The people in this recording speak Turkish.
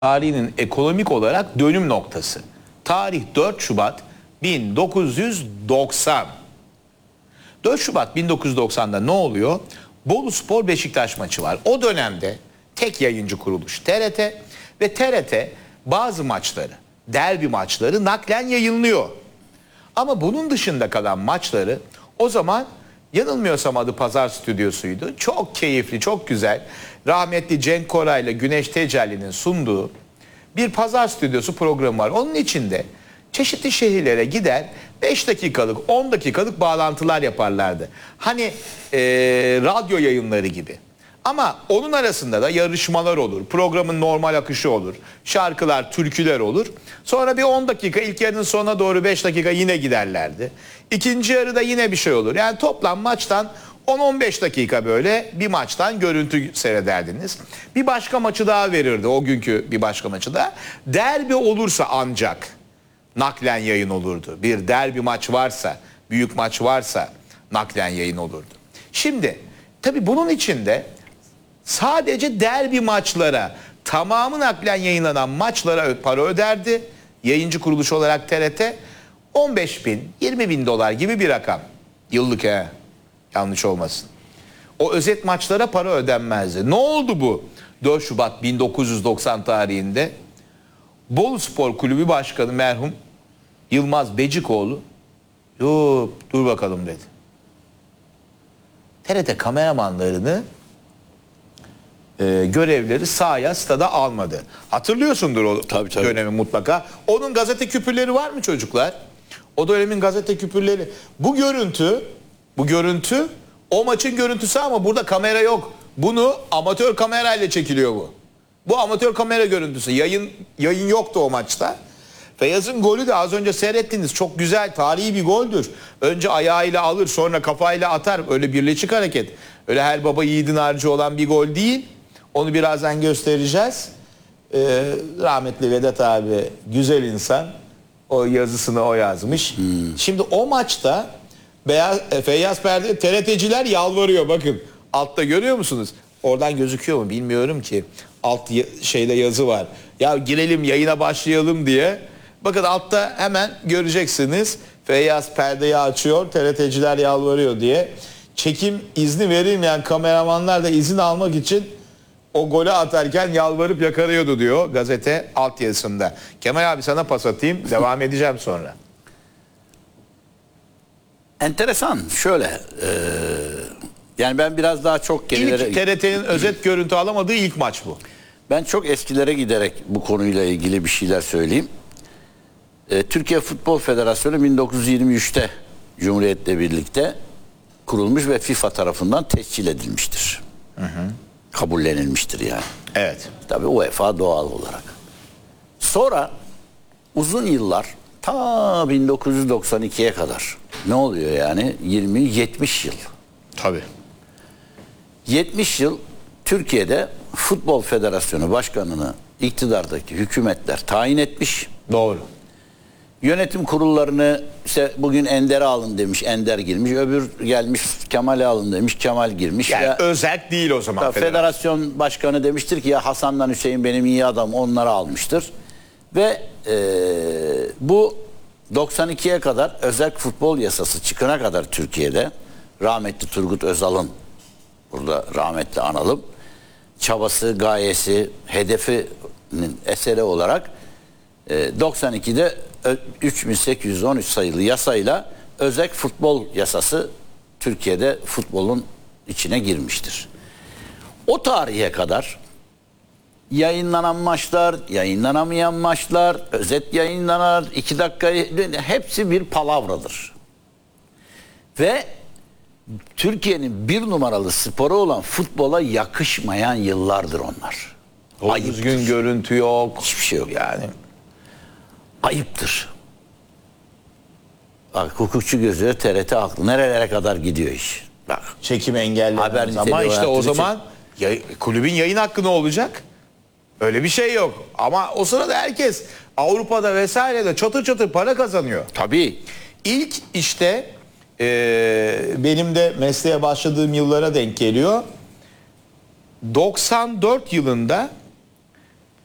tarihinin ekonomik olarak dönüm noktası. Tarih 4 Şubat 1990. 4 Şubat 1990'da ne oluyor? Boluspor Beşiktaş maçı var. O dönemde tek yayıncı kuruluş TRT ve TRT bazı maçları, derbi maçları naklen yayınlıyor. Ama bunun dışında kalan maçları o zaman, yanılmıyorsam adı Pazar Stüdyosu'ydu. Çok keyifli, çok güzel. Rahmetli Cenk Koray ile Güneş Tecelli'nin sunduğu bir Pazar Stüdyosu programı var. Onun içinde çeşitli şehirlere gider, 5 dakikalık, 10 dakikalık bağlantılar yaparlardı. Hani radyo yayınları gibi. Ama onun arasında da yarışmalar olur. Programın normal akışı olur. Şarkılar, türküler olur. Sonra bir 10 dakika, ilk yarının sonuna doğru 5 dakika yine giderlerdi. İkinci yarıda yine bir şey olur. Yani toplam maçtan 10-15 dakika böyle bir maçtan görüntü seyrederdiniz. Bir başka maçı daha verirdi, o günkü bir başka maçı da. Derbi olursa ancak naklen yayın olurdu. Bir derbi maç varsa, büyük maç varsa naklen yayın olurdu. Şimdi tabii bunun içinde sadece derbi maçlara, tamamı naklen yayınlanan maçlara para öderdi. Yayıncı kuruluş olarak TRT 15 bin, 20 bin dolar gibi bir rakam. Yıllık he. Yanlış olmasın. O özet maçlara para ödenmezdi. Ne oldu bu 4 Şubat 1990 tarihinde? Boluspor Kulübü Başkanı merhum Yılmaz Becikoğlu, "Yok, dur bakalım" dedi. TRT kameramanlarını, görevleri sahaya, stada almadı. Hatırlıyorsundur o tabii. dönemi mutlaka. Onun gazete küpürleri var mı çocuklar? O dönemin gazete küpürleri. Bu görüntü o maçın görüntüsü ama burada kamera yok. Bunu amatör kamerayla çekiliyor bu. Bu amatör kamera görüntüsü. Yayın yoktu o maçta. Feyyaz'ın golü de az önce seyrettiniz. Çok güzel, tarihi bir goldür. Önce ayağıyla alır, sonra kafayla atar. Öyle birleşik hareket. Öyle her baba yiğidin harcı olan bir gol değil. Onu birazdan göstereceğiz. Rahmetli Vedat abi güzel insan. O yazısını o yazmış. Şimdi o maçta Feyyaz Perde, TRT'ciler yalvarıyor, bakın. Altta görüyor musunuz? Oradan gözüküyor mu bilmiyorum ki. Alt şeyde yazı var. Ya girelim, yayına başlayalım diye. Bakın altta hemen göreceksiniz. Feyyaz perdeyi açıyor, TRT'ciler yalvarıyor diye. Çekim izni verilmeyen kameramanlar da izin almak için o golü atarken yalvarıp yakarıyordu diyor gazete altyazısında. Kemal abi sana pas atayım, devam edeceğim sonra. Enteresan. Şöyle, yani ben biraz daha çok gerilere... İlk TRT'nin özet görüntü alamadığı ilk maç bu. Ben çok eskilere giderek bu konuyla ilgili bir şeyler söyleyeyim. Türkiye Futbol Federasyonu 1923'te Cumhuriyet'le birlikte kurulmuş ve FIFA tarafından tescil edilmiştir. Kabullenilmiştir yani. Evet. Tabii UEFA doğal olarak. Sonra uzun yıllar, ta 1992'ye kadar, ne oluyor yani? 20-70 yıl. Tabii. 70 yıl Türkiye'de Futbol Federasyonu Başkanı'nı iktidardaki hükümetler tayin etmiş. Doğru. Yönetim kurullarını işte bugün Ender'i alın demiş, Ender girmiş. Öbür gelmiş Kemal'i alın demiş, Kemal girmiş. Yani ya, özerk değil o zaman. Federasyon Başkanı demiştir ki ya Hasan'dan Hüseyin benim iyi adam, onları almıştır. Ve bu 92'ye kadar özerk futbol yasası çıkana kadar Türkiye'de rahmetli Turgut Özal'ın, burada rahmetli analım, çabası, gayesi, hedefinin eseri olarak 92'de 3813 sayılı yasayla özerk futbol yasası Türkiye'de futbolun içine girmiştir. O tarihe kadar yayınlanan maçlar, yayınlanamayan maçlar, özet yayınlanan 2 dakika, hepsi bir palavradır. Ve Türkiye'nin bir numaralı sporu olan futbola yakışmayan yıllardır onlar. Düzgün görüntü yok. Hiçbir şey yok. Yani ayıptır. Bak, hukukçu gözüyle TRT haklı. Nerelere kadar gidiyor iş? Bak. çekim engellenmez ama işte o zaman kulübün yayın hakkı ne olacak? Öyle bir şey yok. Ama o sırada herkes Avrupa'da vesairede çatır çatır para kazanıyor. Tabii. İlk işte benim de mesleğe başladığım yıllara denk geliyor. 94 yılında